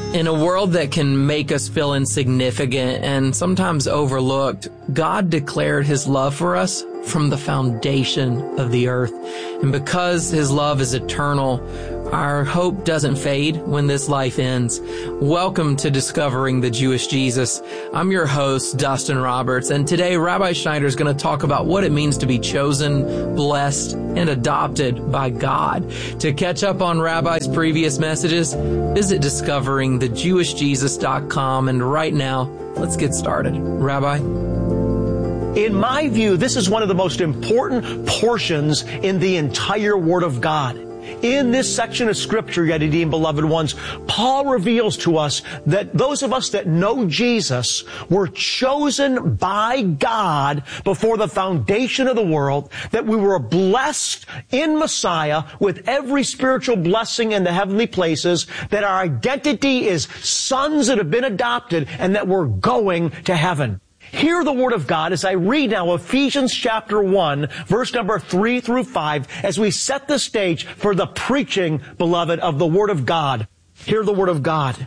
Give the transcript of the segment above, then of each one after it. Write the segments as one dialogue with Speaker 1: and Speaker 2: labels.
Speaker 1: In a world that can make us feel insignificant and sometimes overlooked, God declared His love for us from the foundation of the earth. And because His love is eternal, our hope doesn't fade when this life ends. Welcome to Discovering the Jewish Jesus. I'm your host, Dustin Roberts, and today Rabbi Schneider is going to talk about what it means to be chosen, blessed, and adopted by God. To catch up on Rabbi's previous messages, visit discoveringthejewishjesus.com. And right now, let's get started. Rabbi?
Speaker 2: In my view, this is one of the most important portions in the entire Word of God. In this section of Scripture, Yedidim, beloved ones, Paul reveals to us that those of us that know Jesus were chosen by God before the foundation of the world, that we were blessed in Messiah with every spiritual blessing in the heavenly places, that our identity is sons that have been adopted, and that we're going to heaven. Hear the Word of God as I read now Ephesians chapter 1, verse number 3 through 5, as we set the stage for the preaching, beloved, of the Word of God. Hear the Word of God.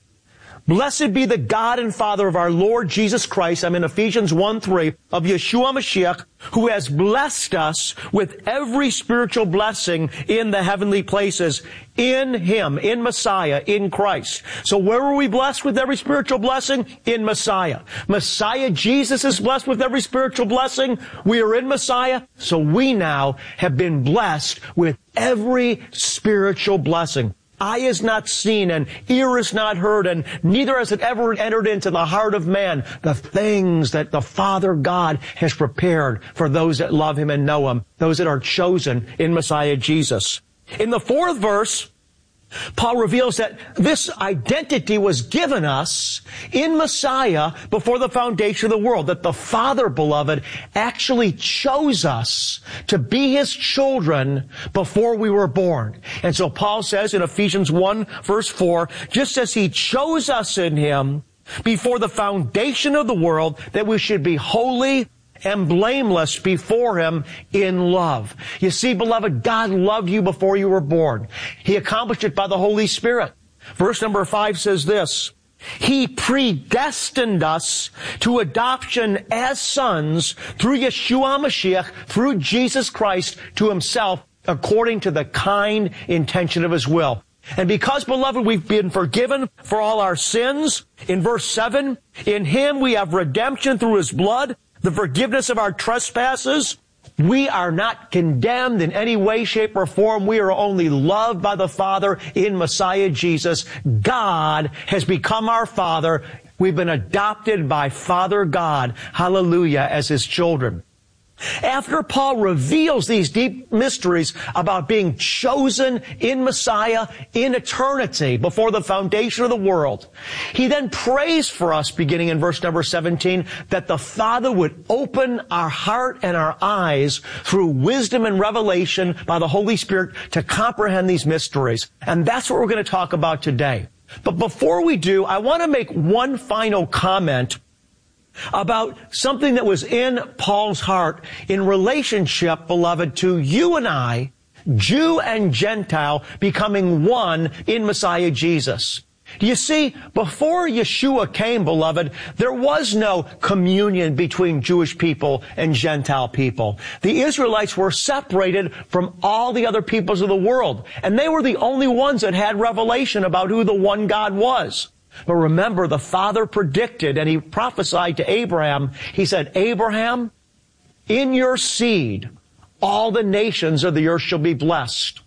Speaker 2: Blessed be the God and Father of our Lord Jesus Christ, I'm in Ephesians 1:3, of Yeshua Mashiach, who has blessed us with every spiritual blessing in the heavenly places, in Him, in Messiah, in Christ. So where were we blessed with every spiritual blessing? In Messiah. Messiah, Jesus is blessed with every spiritual blessing. We are in Messiah, so we now have been blessed with every spiritual blessing. Eye is not seen and ear is not heard, and neither has it ever entered into the heart of man the things that the Father God has prepared for those that love Him and know Him, those that are chosen in Messiah Jesus. In the 4th verse, Paul reveals that this identity was given us in Messiah before the foundation of the world, that the Father, beloved, actually chose us to be His children before we were born. And so Paul says in Ephesians 1, verse 4, just as He chose us in Him before the foundation of the world, that we should be holy and blameless before Him in love. You see, beloved, God loved you before you were born. He accomplished it by the Holy Spirit. Verse number 5 says this, He predestined us to adoption as sons through Yeshua Mashiach, through Jesus Christ, to Himself, according to the kind intention of His will. And because, beloved, we've been forgiven for all our sins, in verse 7, in Him we have redemption through His blood, the forgiveness of our trespasses. We are not condemned in any way, shape, or form. We are only loved by the Father in Messiah Jesus. God has become our Father. We've been adopted by Father God, hallelujah, as His children. After Paul reveals these deep mysteries about being chosen in Messiah in eternity before the foundation of the world, he then prays for us, beginning in verse number 17, that the Father would open our heart and our eyes through wisdom and revelation by the Holy Spirit to comprehend these mysteries. And that's what we're going to talk about today. But before we do, I want to make one final comment about something that was in Paul's heart in relationship, beloved, to you and I, Jew and Gentile, becoming one in Messiah Jesus. Do you see, before Yeshua came, beloved, there was no communion between Jewish people and Gentile people. The Israelites were separated from all the other peoples of the world, and they were the only ones that had revelation about who the one God was. But remember, the Father predicted and He prophesied to Abraham. He said, Abraham, in your seed, all the nations of the earth shall be blessed.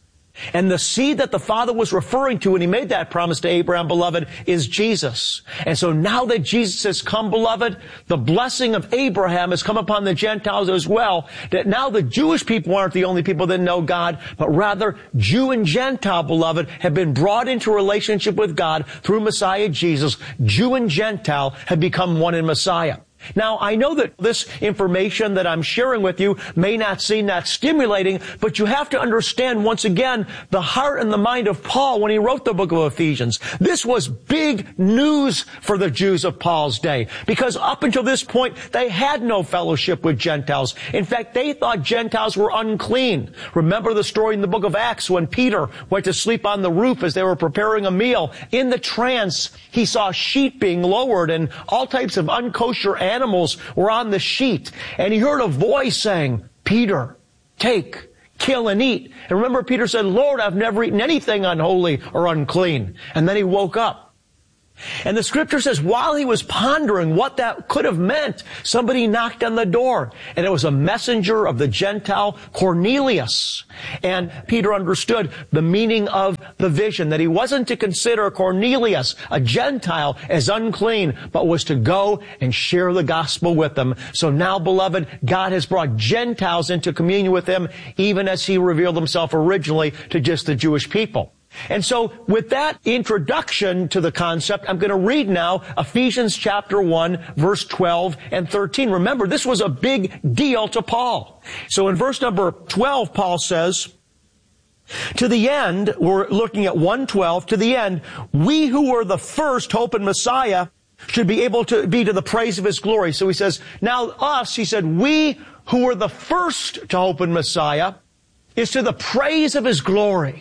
Speaker 2: And the seed that the Father was referring to when He made that promise to Abraham, beloved, is Jesus. And so now that Jesus has come, beloved, the blessing of Abraham has come upon the Gentiles as well, that now the Jewish people aren't the only people that know God, but rather Jew and Gentile, beloved, have been brought into a relationship with God through Messiah Jesus. Jew and Gentile have become one in Messiah. Now, I know that this information that I'm sharing with you may not seem that stimulating, but you have to understand, once again, the heart and the mind of Paul when he wrote the book of Ephesians. This was big news for the Jews of Paul's day, because up until this point, they had no fellowship with Gentiles. In fact, they thought Gentiles were unclean. Remember the story in the book of Acts when Peter went to sleep on the roof as they were preparing a meal. In the trance, he saw sheep being lowered and all types of unkosher animals were on the sheet. And he heard a voice saying, "Peter, take, kill, and eat." And remember, Peter said, "Lord, I've never eaten anything unholy or unclean." And then he woke up. And the scripture says, while he was pondering what that could have meant, somebody knocked on the door. And it was a messenger of the Gentile Cornelius. And Peter understood the meaning of the vision, that he wasn't to consider Cornelius, a Gentile, as unclean, but was to go and share the gospel with them. So now, beloved, God has brought Gentiles into communion with him, even as he revealed himself originally to just the Jewish people. And so with that introduction to the concept, I'm going to read now Ephesians chapter 1, verse 12 and 13. Remember, this was a big deal to Paul. So in verse number 12, Paul says, to the end, we're looking at 1:12, to the end, we who were the first hope in Messiah should be able to be to the praise of his glory. So he says, now us, he said, we who were the first to hope in Messiah is to the praise of his glory.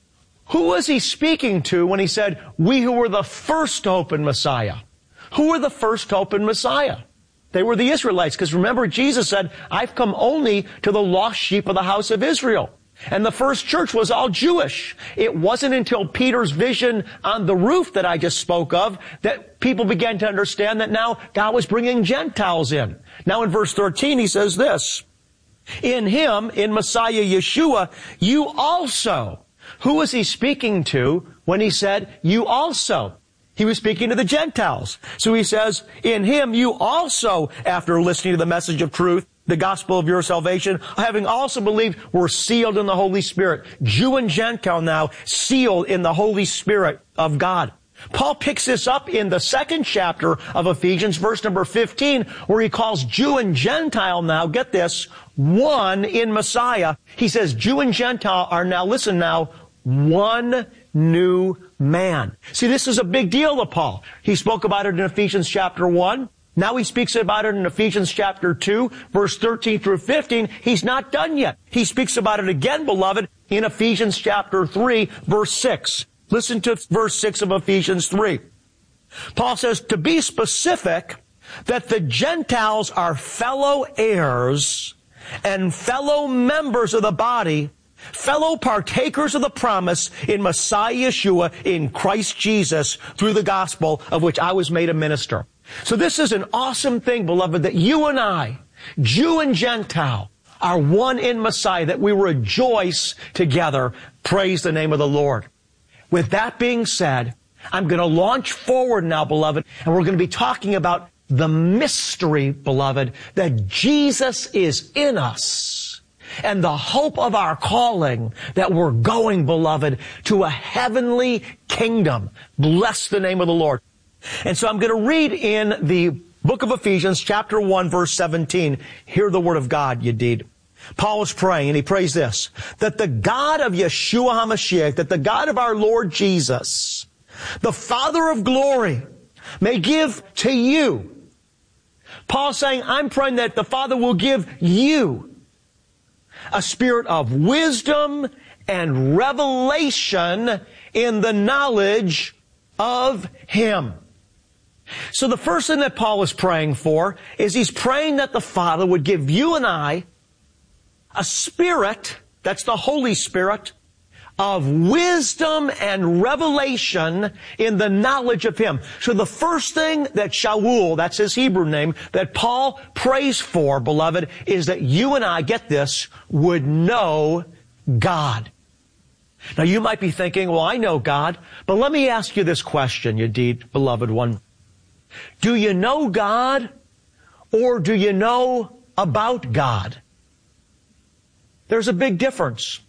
Speaker 2: Who was he speaking to when he said, we who were the first to hope in Messiah? Who were the first to hope in Messiah? They were the Israelites, because remember, Jesus said, I've come only to the lost sheep of the house of Israel. And the first church was all Jewish. It wasn't until Peter's vision on the roof that I just spoke of that people began to understand that now God was bringing Gentiles in. Now in verse 13 he says this, in him, in Messiah Yeshua, you also. Who was he speaking to when he said, you also? He was speaking to the Gentiles. So he says, in him you also, after listening to the message of truth, the gospel of your salvation, having also believed, were sealed in the Holy Spirit. Jew and Gentile now sealed in the Holy Spirit of God. Paul picks this up in the second chapter of Ephesians, verse number 15, where he calls Jew and Gentile now, get this, one in Messiah. He says Jew and Gentile are now, listen now, one new man. See, this is a big deal to Paul. He spoke about it in Ephesians chapter 1. Now he speaks about it in Ephesians chapter 2, verse 13 through 15. He's not done yet. He speaks about it again, beloved, in Ephesians chapter 3, verse 6. Listen to verse 6 of Ephesians 3. Paul says, to be specific, that the Gentiles are fellow heirs and fellow members of the body, fellow partakers of the promise in Messiah Yeshua, in Christ Jesus, through the gospel of which I was made a minister. So this is an awesome thing, beloved, that you and I, Jew and Gentile, are one in Messiah, that we rejoice together. Praise the name of the Lord. With that being said, I'm going to launch forward now, beloved, and we're going to be talking about the mystery, beloved, that Jesus is in us, and the hope of our calling, that we're going, beloved, to a heavenly kingdom. Bless the name of the Lord. And so I'm going to read in the book of Ephesians, chapter 1, verse 17. Hear the word of God, Yedid. Paul is praying, and he prays this, that the God of Yeshua HaMashiach, that the God of our Lord Jesus, the Father of glory, may give to you. Paul's saying, I'm praying that the Father will give you a spirit of wisdom and revelation in the knowledge of Him. So the first thing that Paul is praying for is he's praying that the Father would give you and I a spirit, that's the Holy Spirit, of wisdom and revelation in the knowledge of Him. So the first thing that Shaul, that's his Hebrew name, that Paul prays for, beloved, is that you and I, get this, would know God. Now you might be thinking, well, I know God, but let me ask you this question, Yedid, beloved one. Do you know God, or do you know about God? There's a big difference.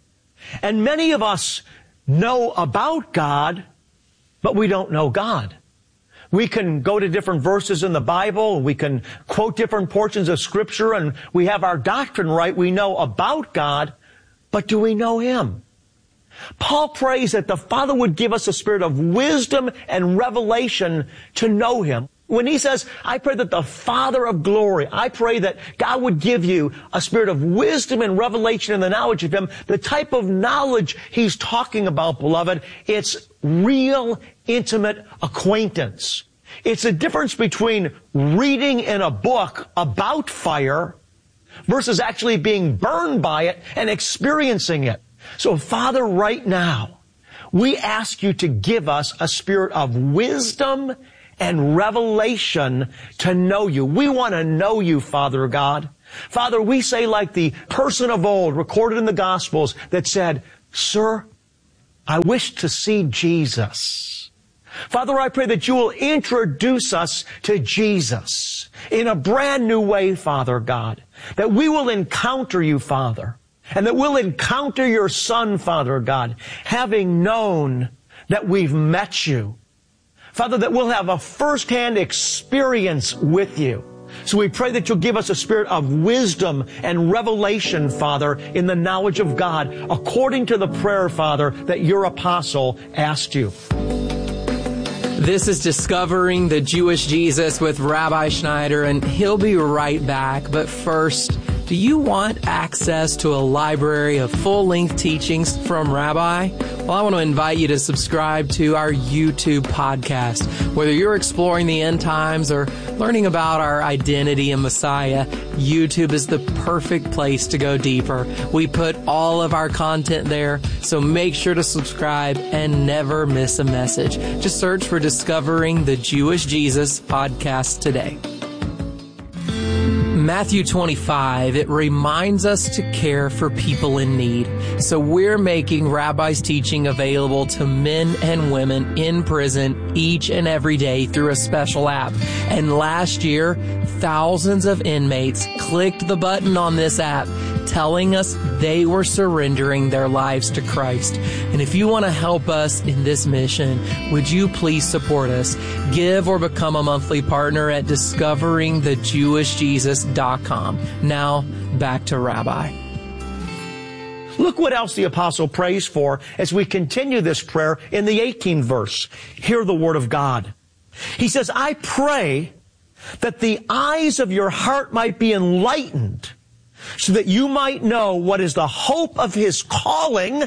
Speaker 2: And many of us know about God, but we don't know God. We can go to different verses in the Bible. We can quote different portions of Scripture, and we have our doctrine right. We know about God, but do we know Him? Paul prays that the Father would give us a spirit of wisdom and revelation to know Him. When he says, I pray that the Father of glory, I pray that God would give you a spirit of wisdom and revelation in the knowledge of Him, the type of knowledge he's talking about, beloved, it's real, intimate acquaintance. It's a difference between reading in a book about fire versus actually being burned by it and experiencing it. So, Father, right now, we ask you to give us a spirit of wisdom and revelation to know you. We want to know you, Father God. Father, we say like the person of old recorded in the Gospels that said, Sir, I wish to see Jesus. Father, I pray that you will introduce us to Jesus in a brand new way, Father God, that we will encounter you, Father, and that we'll encounter your Son, Father God, having known that we've met you. Father, that we'll have a first-hand experience with you. So we pray that you'll give us a spirit of wisdom and revelation, Father, in the knowledge of God, according to the prayer, Father, that your apostle asked you.
Speaker 1: This is Discovering the Jewish Jesus with Rabbi Schneider, and he'll be right back. But first, do you want access to a library of full-length teachings from Rabbi? Well, I want to invite you to subscribe to our YouTube podcast. Whether you're exploring the end times or learning about our identity in Messiah, YouTube is the perfect place to go deeper. We put all of our content there, so make sure to subscribe and never miss a message. Just search for Discovering the Jewish Jesus podcast today. Matthew 25, it reminds us to care for people in need. So we're making Rabbi's teaching available to men and women in prison each and every day through a special app. And last year, thousands of inmates clicked the button on this app telling us they were surrendering their lives to Christ. And if you want to help us in this mission, would you please support us? Give or become a monthly partner at discoveringthejewishjesus.com. Now, back to Rabbi.
Speaker 2: Look what else the apostle prays for as we continue this prayer in the 18th verse. Hear the word of God. He says, I pray that the eyes of your heart might be enlightened, so that you might know what is the hope of His calling.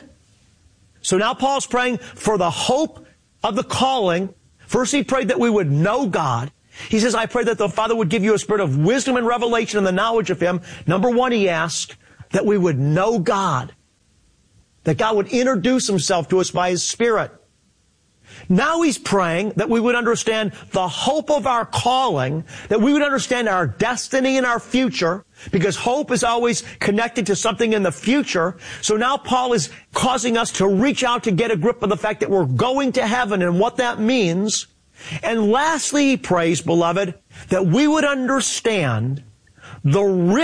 Speaker 2: So now Paul's praying for the hope of the calling. First he prayed that we would know God. He says, I pray that the Father would give you a spirit of wisdom and revelation in the knowledge of Him. Number one, he asked that we would know God, that God would introduce Himself to us by His Spirit. Now he's praying that we would understand the hope of our calling, that we would understand our destiny and our future, because hope is always connected to something in the future. So now Paul is causing us to reach out to get a grip of the fact that we're going to heaven and what that means. And lastly, he prays, beloved, that we would understand the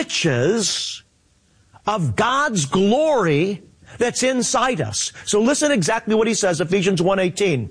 Speaker 2: riches of God's glory that's inside us. So listen exactly what he says, Ephesians 1:18.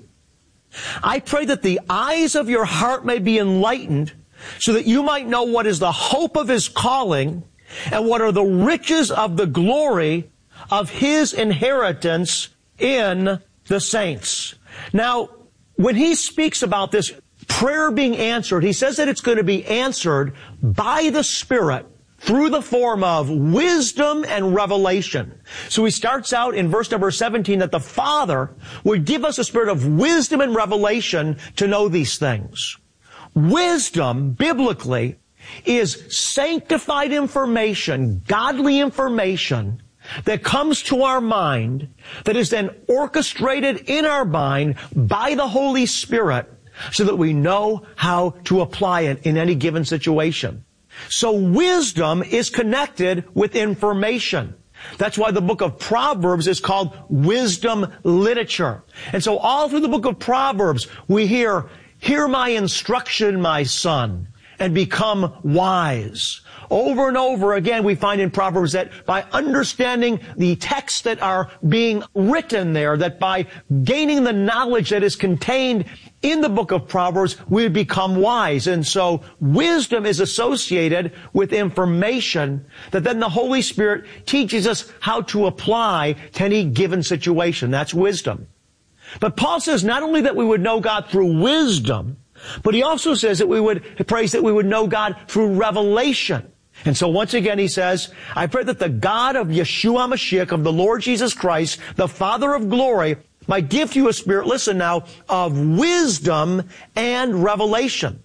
Speaker 2: I pray that the eyes of your heart may be enlightened, so that you might know what is the hope of His calling and what are the riches of the glory of His inheritance in the saints. Now, when he speaks about this prayer being answered, he says that it's going to be answered by the Spirit through the form of wisdom and revelation. So he starts out in verse number 17 that the Father would give us a spirit of wisdom and revelation to know these things. Wisdom, biblically, is sanctified information, godly information that comes to our mind, that is then orchestrated in our mind by the Holy Spirit so that we know how to apply it in any given situation. So wisdom is connected with information. That's why the book of Proverbs is called wisdom literature. And so all through the book of Proverbs, we hear my instruction, my son, and become wise. Over and over again, we find in Proverbs that by understanding the texts that are being written there, that by gaining the knowledge that is contained in the book of Proverbs, we become wise. And so wisdom is associated with information that then the Holy Spirit teaches us how to apply to any given situation. That's wisdom. But Paul says not only that we would know God through wisdom, but he also says that we would know God through revelation. And so once again he says, I pray that the God of Yeshua Mashiach, of the Lord Jesus Christ, the Father of glory, might give to you a spirit, listen now, of wisdom and revelation.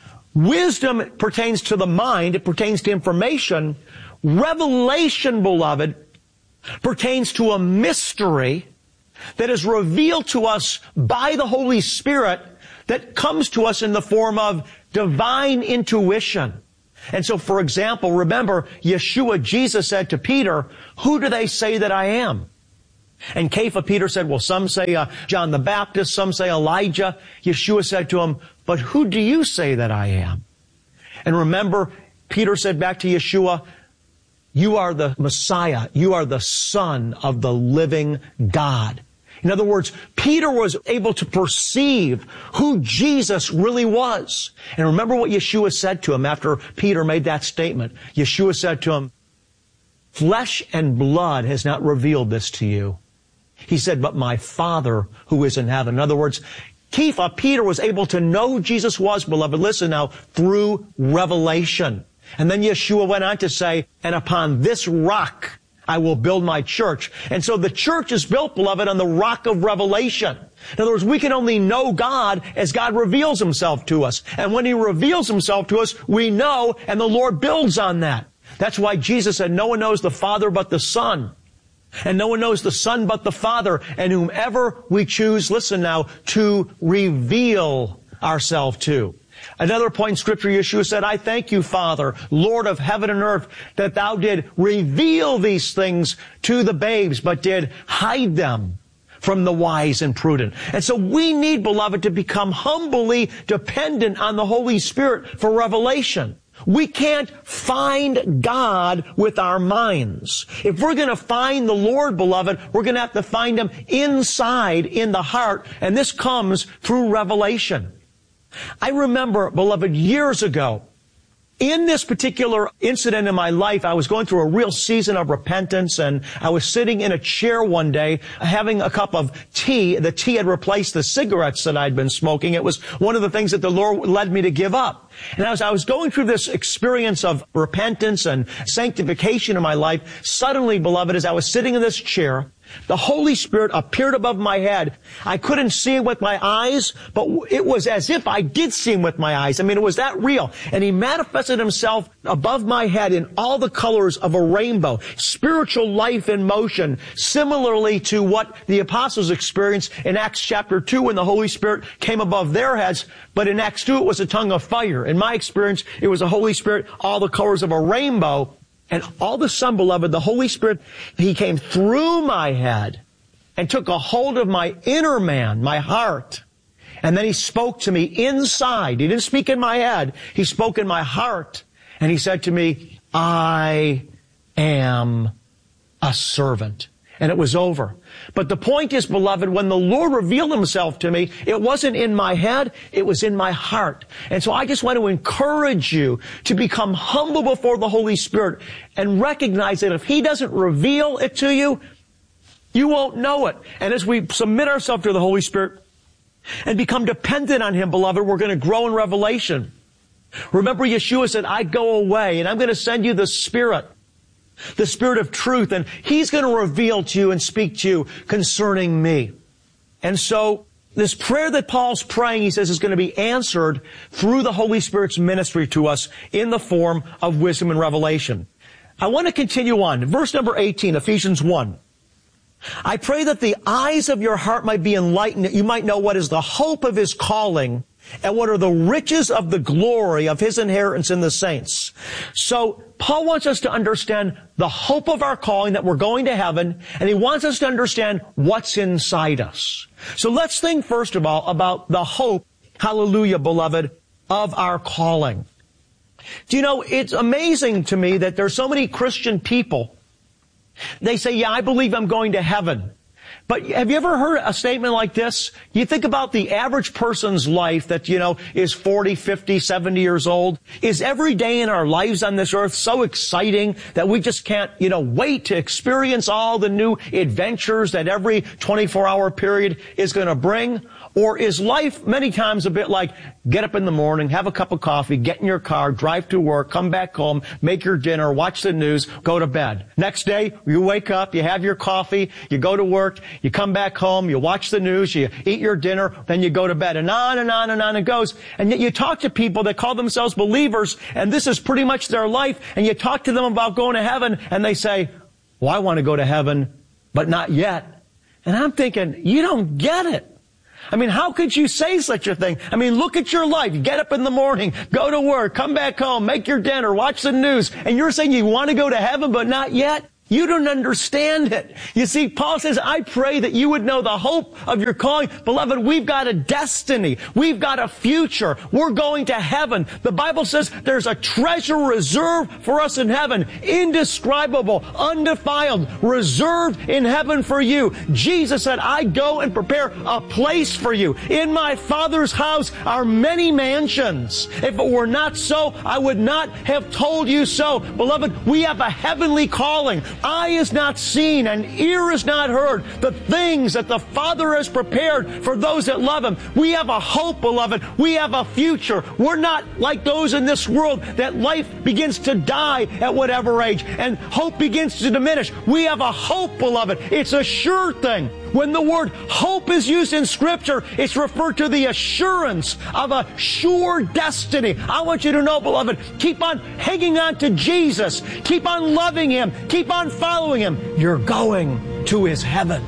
Speaker 2: Wisdom pertains to the mind. It pertains to information. Revelation, beloved, pertains to a mystery that is revealed to us by the Holy Spirit that comes to us in the form of divine intuition. And so, for example, remember, Jesus said to Peter, who do they say that I am? And Kepha, Peter said, well, some say John the Baptist, some say Elijah. Yeshua said to him, but who do you say that I am? And remember, Peter said back to Yeshua, you are the Messiah. You are the Son of the living God. In other words, Peter was able to perceive who Jesus really was. And remember what Yeshua said to him after Peter made that statement. Yeshua said to him, flesh and blood has not revealed this to you. He said, but my Father who is in heaven. In other words, Kepha, Peter was able to know who Jesus was, beloved, listen now, through revelation. And then Yeshua went on to say, and upon this rock I will build my church. And so the church is built, beloved, on the rock of revelation. In other words, we can only know God as God reveals himself to us. And when he reveals himself to us, we know, and the Lord builds on that. That's why Jesus said, no one knows the Father but the Son. And no one knows the Son but the Father. And whomever we choose, listen now, to reveal ourselves to. Another point in Scripture, Yeshua said, I thank you, Father, Lord of heaven and earth, that thou did reveal these things to the babes, but did hide them from the wise and prudent. And so we need, beloved, to become humbly dependent on the Holy Spirit for revelation. We can't find God with our minds. If we're going to find the Lord, beloved, we're going to have to find him inside, in the heart, and this comes through revelation. I remember, beloved, years ago, in this particular incident in my life, I was going through a real season of repentance, and I was sitting in a chair one day having a cup of tea. The tea had replaced the cigarettes that I'd been smoking. It was one of the things that the Lord led me to give up. And as I was going through this experience of repentance and sanctification in my life, suddenly, beloved, as I was sitting in this chair, the Holy Spirit appeared above my head. I couldn't see him with my eyes, but it was as if I did see him with my eyes. I mean, it was that real. And he manifested himself above my head in all the colors of a rainbow. Spiritual life in motion, similarly to what the apostles experienced in Acts chapter 2 when the Holy Spirit came above their heads. But in Acts 2, it was a tongue of fire. In my experience, it was the Holy Spirit, all the colors of a rainbow. And all of a sudden, beloved, the Holy Spirit, he came through my head and took a hold of my inner man, my heart. And then he spoke to me inside. He didn't speak in my head. He spoke in my heart. And he said to me, I am a servant. And it was over. But the point is, beloved, when the Lord revealed himself to me, it wasn't in my head, it was in my heart. And so I just want to encourage you to become humble before the Holy Spirit and recognize that if he doesn't reveal it to you, you won't know it. And as we submit ourselves to the Holy Spirit and become dependent on him, beloved, we're going to grow in revelation. Remember, Yeshua said, I go away and I'm going to send you the Spirit of truth, and he's going to reveal to you and speak to you concerning me. And so this prayer that Paul's praying, he says, is going to be answered through the Holy Spirit's ministry to us in the form of wisdom and revelation. I want to continue on. Verse number 18, Ephesians 1. I pray that the eyes of your heart might be enlightened, that you might know what is the hope of his calling and what are the riches of the glory of his inheritance in the saints. So Paul wants us to understand the hope of our calling, that we're going to heaven, and he wants us to understand what's inside us. So let's think first of all about the hope, hallelujah, beloved, of our calling. Do you know, it's amazing to me that there's so many Christian people. They say, yeah, I believe I'm going to heaven. But have you ever heard a statement like this? You think about the average person's life that, is 40, 50, 70 years old. Is every day in our lives on this earth so exciting that we just can't, wait to experience all the new adventures that every 24-hour period is going to bring? Or is life many times a bit like get up in the morning, have a cup of coffee, get in your car, drive to work, come back home, make your dinner, watch the news, go to bed. Next day, you wake up, you have your coffee, you go to work, you come back home, you watch the news, you eat your dinner, then you go to bed. And on and on and on it goes. And yet you talk to people that call themselves believers, and this is pretty much their life, and you talk to them about going to heaven, and they say, well, I want to go to heaven, but not yet. And I'm thinking, you don't get it. I mean, how could you say such a thing? I mean, look at your life. You get up in the morning, go to work, come back home, make your dinner, watch the news, and you're saying you want to go to heaven, but not yet? You don't understand it. You see, Paul says, I pray that you would know the hope of your calling. Beloved, we've got a destiny. We've got a future. We're going to heaven. The Bible says there's a treasure reserved for us in heaven, indescribable, undefiled, reserved in heaven for you. Jesus said, I go and prepare a place for you. In my Father's house are many mansions. If it were not so, I would not have told you so. Beloved, we have a heavenly calling. Eye is not seen and ear is not heard the things that the Father has prepared for those that love Him. We have a hope, beloved. We have a future. We're not like those in this world that life begins to die at whatever age and hope begins to diminish. We have a hope, beloved. It's a sure thing. When the word hope is used in Scripture, it's referred to the assurance of a sure destiny. I want you to know, beloved, keep on hanging on to Jesus. Keep on loving Him. Keep on following Him. You're going to His heaven.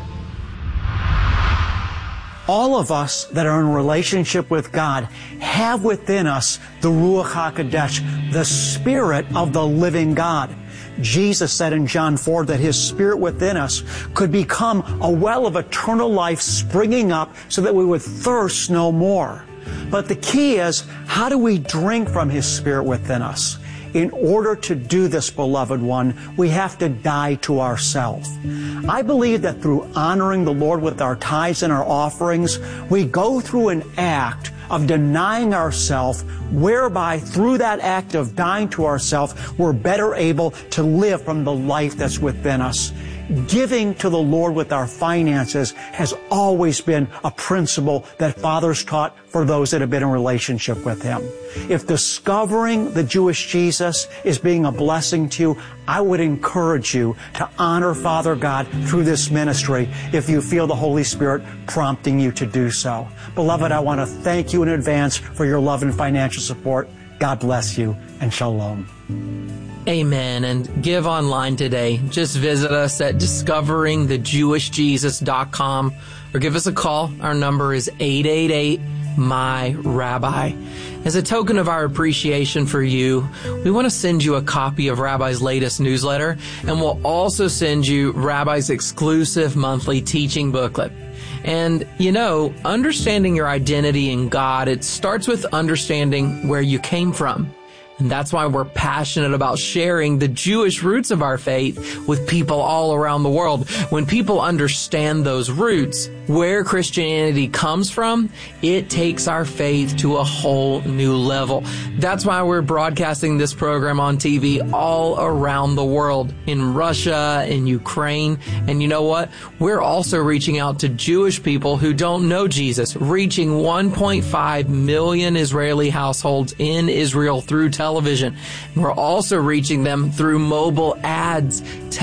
Speaker 2: All of us that are in a relationship with God have within us the Ruach HaKodesh, the Spirit of the living God. Jesus said in John 4 that His Spirit within us could become a well of eternal life springing up so that we would thirst no more. But the key is, how do we drink from His Spirit within us? In order to do this, beloved one, we have to die to ourselves. I believe that through honoring the Lord with our tithes and our offerings, we go through an act of denying ourselves, whereby through that act of dying to ourselves, we're better able to live from the life that's within us. Giving to the Lord with our finances has always been a principle that fathers taught for those that have been in relationship with Him. If discovering the Jewish Jesus is being a blessing to you, I would encourage you to honor Father God through this ministry if you feel the Holy Spirit prompting you to do so. Beloved, I want to thank you in advance for your love and financial support. God bless you, and shalom.
Speaker 1: Amen. And give online today. Just visit us at discoveringthejewishjesus.com or give us a call. Our number is 888-MY-RABBI. As a token of our appreciation for you, we want to send you a copy of Rabbi's latest newsletter, and we'll also send you Rabbi's exclusive monthly teaching booklet. And, understanding your identity in God, it starts with understanding where you came from. And that's why we're passionate about sharing the Jewish roots of our faith with people all around the world. When people understand those roots, where Christianity comes from, it takes our faith to a whole new level. That's why we're broadcasting this program on TV all around the world, in Russia, in Ukraine. And you know what? We're also reaching out to Jewish people who don't know Jesus, reaching 1.5 million Israeli households in Israel through television. We're also reaching them through mobile ads,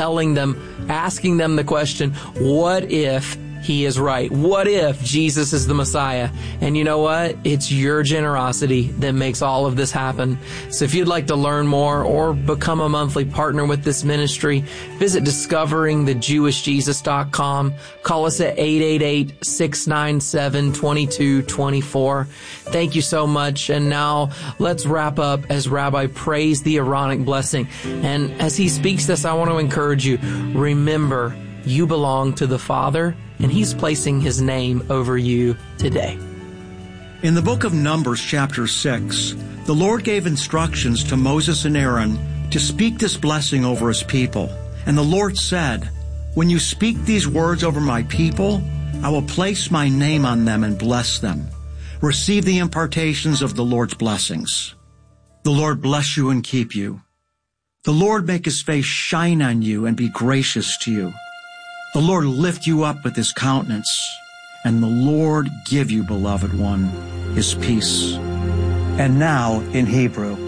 Speaker 1: asking them the question, what if He is right? What if Jesus is the Messiah? And you know what? It's your generosity that makes all of this happen. So if you'd like to learn more or become a monthly partner with this ministry, visit discoveringthejewishjesus.com. Call us at 888-697-2224. Thank you so much. And now let's wrap up as Rabbi prays the Aaronic blessing. And as he speaks this, I want to encourage you, remember, you belong to the Father, and He's placing His name over you today.
Speaker 3: In the book of Numbers, chapter 6, the Lord gave instructions to Moses and Aaron to speak this blessing over his people. And the Lord said, "When you speak these words over my people, I will place my name on them and bless them. Receive the impartations of the Lord's blessings. The Lord bless you and keep you. The Lord make his face shine on you and be gracious to you. The Lord lift you up with his countenance, and the Lord give you, beloved one, his peace."
Speaker 2: And now in Hebrew.